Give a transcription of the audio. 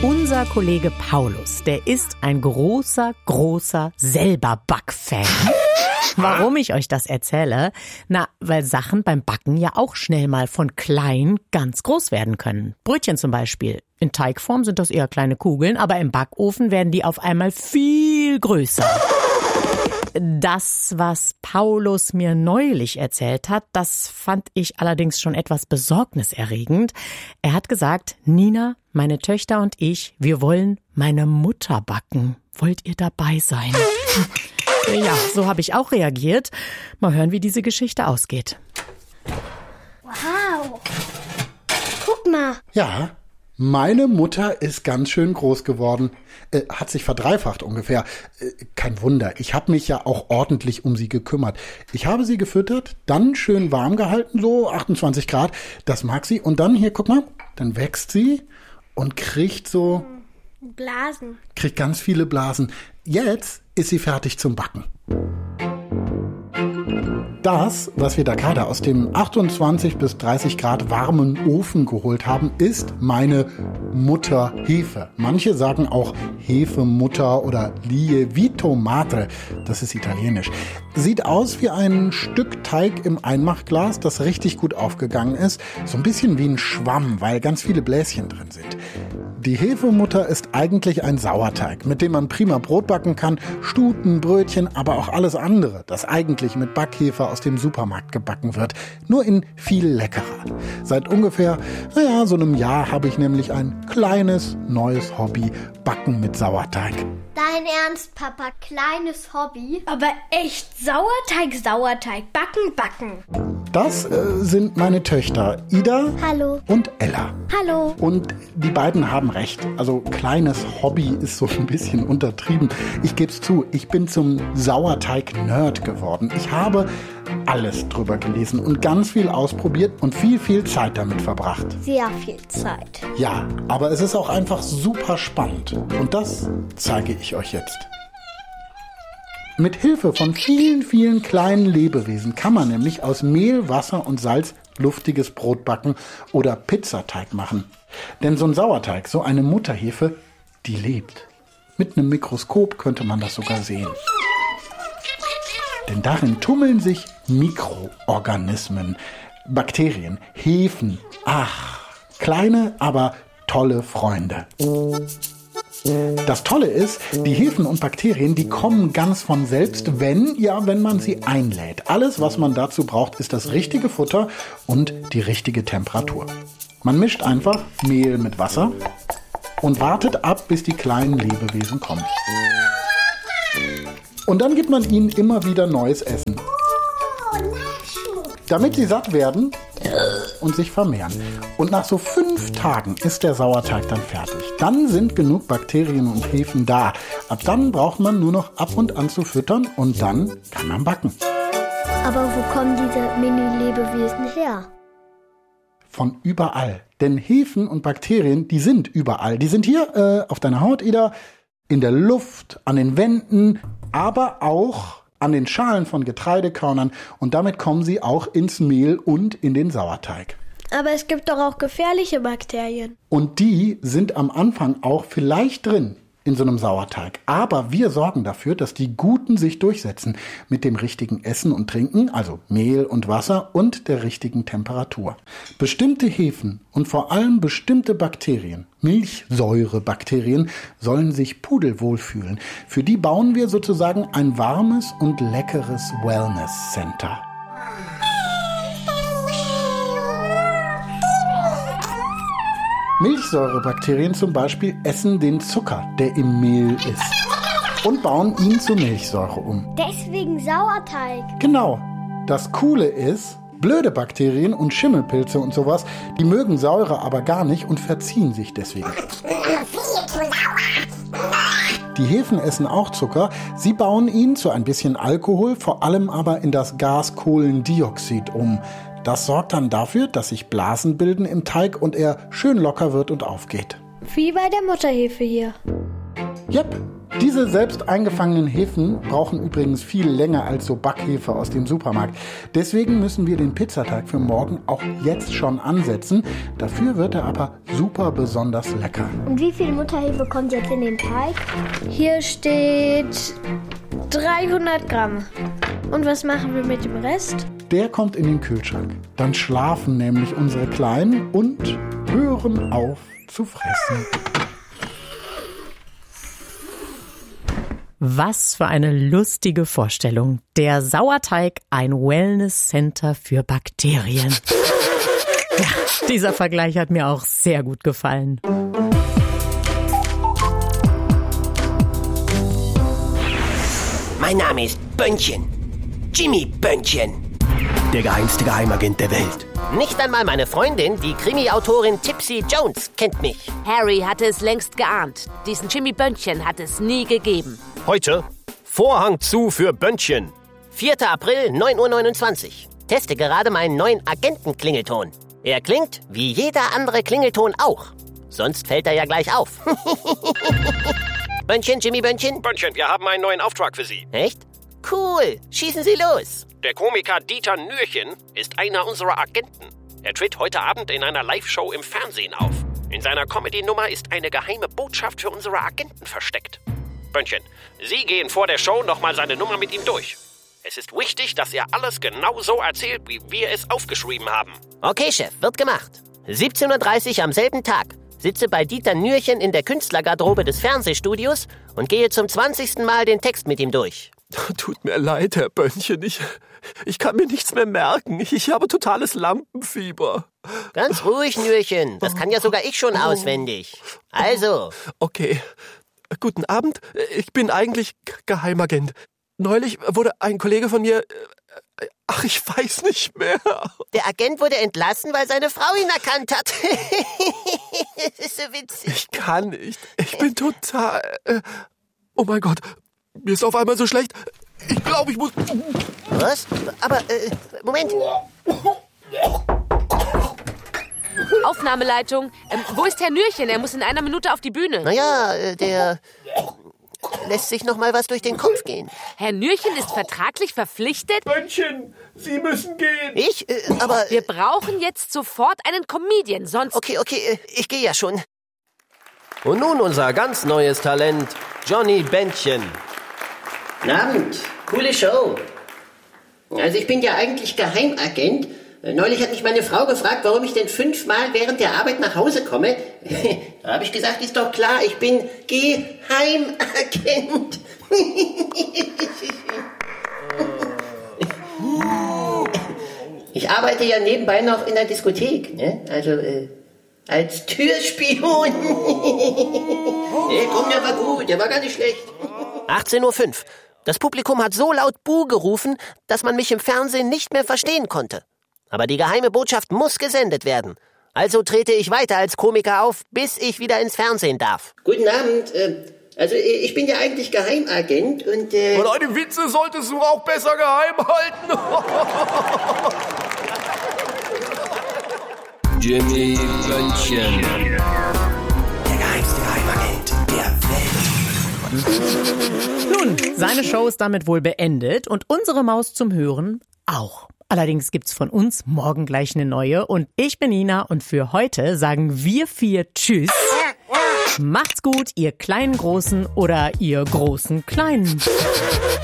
Unser Kollege Paulus, der ist ein großer selber Backfan. Warum ich euch das erzähle? Na, weil Sachen beim Backen ja auch schnell mal von klein ganz groß werden können. Brötchen zum Beispiel. In Teigform sind das eher kleine Kugeln, aber im Backofen werden die auf einmal viel größer. Das, was Paulus mir neulich erzählt hat, das fand ich allerdings schon etwas besorgniserregend. Er hat gesagt, Nina, meine Töchter und ich, wir wollen meine Mutter backen. Wollt ihr dabei sein? Ja, so habe ich auch reagiert. Mal hören, wie diese Geschichte ausgeht. Wow. Guck mal. Ja, meine Mutter ist ganz schön groß geworden. Hat sich verdreifacht ungefähr. Kein Wunder, ich habe mich ja auch ordentlich um sie gekümmert. Ich habe sie gefüttert, dann schön warm gehalten, so 28 Grad. Das mag sie. Und dann hier, guck mal, dann wächst sie und kriegt so... Blasen. Kriegt ganz viele Blasen. Jetzt ist sie fertig zum Backen. Das, was wir da gerade aus dem 28 bis 30 Grad warmen Ofen geholt haben, ist meine Mutterhefe. Manche sagen auch Hefemutter oder Lievito Madre. Das ist italienisch. Sieht aus wie ein Stück Teig im Einmachglas, das richtig gut aufgegangen ist. So ein bisschen wie ein Schwamm, weil ganz viele Bläschen drin sind. Die Hefemutter ist eigentlich ein Sauerteig, mit dem man prima Brot backen kann, Stuten, Brötchen, aber auch alles andere, das eigentlich mit Backhefe aus dem Supermarkt gebacken wird, nur in viel leckerer. Seit ungefähr, so einem Jahr habe ich nämlich ein kleines neues Hobby, Backen mit Sauerteig. Dein Ernst, Papa? Kleines Hobby? Aber echt Sauerteig, backen. Das sind meine Töchter Ida Hallo. Und Ella. Hallo. Und die beiden haben recht. Also kleines Hobby ist so ein bisschen untertrieben. Ich gebe es zu, ich bin zum Sauerteig-Nerd geworden. Ich habe alles drüber gelesen und ganz viel ausprobiert und viel Zeit damit verbracht. Sehr viel Zeit. Ja, aber es ist auch einfach super spannend. Und das zeige ich euch jetzt. Mit Hilfe von vielen kleinen Lebewesen kann man nämlich aus Mehl, Wasser und Salz luftiges Brot backen oder Pizzateig machen. Denn so ein Sauerteig, so eine Mutterhefe, die lebt. Mit einem Mikroskop könnte man das sogar sehen. Denn darin tummeln sich Mikroorganismen, Bakterien, Hefen. Ach, kleine, aber tolle Freunde. Das Tolle ist, die Hefen und Bakterien, die kommen ganz von selbst, wenn man sie einlädt. Alles, was man dazu braucht, ist das richtige Futter und die richtige Temperatur. Man mischt einfach Mehl mit Wasser und wartet ab, bis die kleinen Lebewesen kommen. Und dann gibt man ihnen immer wieder neues Essen, damit sie satt werden und sich vermehren. Und nach so 5 Tagen ist der Sauerteig dann fertig. Dann sind genug Bakterien und Hefen da. Ab dann braucht man nur noch ab und an zu füttern und dann kann man backen. Aber wo kommen diese Mini-Lebewesen her? Von überall. Denn Hefen und Bakterien, die sind überall. Die sind hier auf deiner Haut, Ida, in der Luft, an den Wänden, aber auch an den Schalen von Getreidekörnern. Und damit kommen sie auch ins Mehl und in den Sauerteig. Aber es gibt doch auch gefährliche Bakterien. Und die sind am Anfang auch vielleicht drin in so einem Sauerteig. Aber wir sorgen dafür, dass die Guten sich durchsetzen mit dem richtigen Essen und Trinken, also Mehl und Wasser und der richtigen Temperatur. Bestimmte Hefen und vor allem bestimmte Bakterien, Milchsäurebakterien, sollen sich pudelwohl fühlen. Für die bauen wir sozusagen ein warmes und leckeres Wellness Center. Milchsäurebakterien zum Beispiel essen den Zucker, der im Mehl ist, und bauen ihn zu Milchsäure um. Deswegen Sauerteig. Genau. Das Coole ist, blöde Bakterien und Schimmelpilze und sowas, die mögen Säure aber gar nicht und verziehen sich deswegen. Die Hefen essen auch Zucker. Sie bauen ihn zu ein bisschen Alkohol, vor allem aber in das Gas Kohlendioxid um. Das sorgt dann dafür, dass sich Blasen bilden im Teig und er schön locker wird und aufgeht. Wie bei der Mutterhefe hier. Jep, Diese selbst eingefangenen Hefen brauchen übrigens viel länger als so Backhefe aus dem Supermarkt. Deswegen müssen wir den Pizzateig für morgen auch jetzt schon ansetzen. Dafür wird er aber super besonders lecker. Und wie viel Mutterhefe kommt jetzt in den Teig? Hier steht 300 Gramm. Und was machen wir mit dem Rest? Der kommt in den Kühlschrank. Dann schlafen nämlich unsere Kleinen und hören auf zu fressen. Was für eine lustige Vorstellung. Der Sauerteig, ein Wellness-Center für Bakterien. Ja, dieser Vergleich hat mir auch sehr gut gefallen. Mein Name ist Bönnchen. Jimmy Bönnchen. Der geheimste Geheimagent der Welt. Nicht einmal meine Freundin, die Krimi-Autorin Tipsy Jones, kennt mich. Harry hatte es längst geahnt. Diesen Jimmy Bönnchen hat es nie gegeben. Heute Vorhang zu für Bönnchen. 4. April, 9:29 Uhr. Teste gerade meinen neuen Agentenklingelton. Er klingt wie jeder andere Klingelton auch. Sonst fällt er ja gleich auf. Bönnchen, Jimmy Bönnchen? Bönnchen, wir haben einen neuen Auftrag für Sie. Echt? Cool, schießen Sie los. Der Komiker Dieter Nürchen ist einer unserer Agenten. Er tritt heute Abend in einer Live-Show im Fernsehen auf. In seiner Comedy-Nummer ist eine geheime Botschaft für unsere Agenten versteckt. Bönnchen, Sie gehen vor der Show nochmal seine Nummer mit ihm durch. Es ist wichtig, dass er alles genau so erzählt, wie wir es aufgeschrieben haben. Okay, Chef, wird gemacht. 17:30 Uhr am selben Tag. Sitze bei Dieter Nürchen in der Künstlergarderobe des Fernsehstudios und gehe zum 20. Mal den Text mit ihm durch. Tut mir leid, Herr Bönnchen. Ich kann mir nichts mehr merken. Ich habe totales Lampenfieber. Ganz ruhig, Nürchen. Das kann ja sogar ich schon auswendig. Also. Okay. Guten Abend. Ich bin eigentlich Geheimagent. Neulich wurde ein Kollege von mir... Ach, ich weiß nicht mehr. Der Agent wurde entlassen, weil seine Frau ihn erkannt hat. Das ist so witzig. Ich kann nicht. Ich bin total... Oh mein Gott. Mir ist auf einmal so schlecht. Ich glaube, ich muss... Was? Aber, Moment. Aufnahmeleitung. Wo ist Herr Nürchen? Er muss in einer Minute auf die Bühne. Naja, der... lässt sich noch mal was durch den Kopf gehen. Herr Nürchen ist vertraglich verpflichtet? Bönnchen, Sie müssen gehen. Ich? Aber... Wir brauchen jetzt sofort einen Comedian, sonst... Okay, ich gehe ja schon. Und nun unser ganz neues Talent, Johnny Bönnchen. Guten Abend, coole Show. Also ich bin ja eigentlich Geheimagent. Neulich hat mich meine Frau gefragt, warum ich denn 5-mal während der Arbeit nach Hause komme. Da habe ich gesagt, ist doch klar, ich bin Geheimagent. Ich arbeite ja nebenbei noch in der Diskothek, ne? Also als Türspion. Komm, der war gut, der war gar nicht schlecht. 18:05 Uhr. Das Publikum hat so laut Buh gerufen, dass man mich im Fernsehen nicht mehr verstehen konnte. Aber die geheime Botschaft muss gesendet werden. Also trete ich weiter als Komiker auf, bis ich wieder ins Fernsehen darf. Guten Abend. Also ich bin ja eigentlich Geheimagent und... Und deine Witze solltest du auch besser geheim halten. Jimmy Bönnchen. Der geheimste Geheimagent der Welt. Nun, seine Show ist damit wohl beendet und unsere Maus zum Hören auch. Allerdings gibt's von uns morgen gleich eine neue und ich bin Nina und für heute sagen wir 4 Tschüss. Macht's gut, ihr kleinen Großen oder ihr großen Kleinen.